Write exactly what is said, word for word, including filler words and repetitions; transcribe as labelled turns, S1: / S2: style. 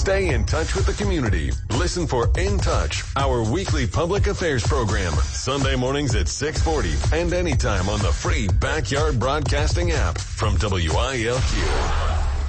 S1: Stay in touch with the community. Listen for In Touch, our weekly public affairs program, Sunday mornings at six forty and anytime on the free Backyard Broadcasting app from W I L Q.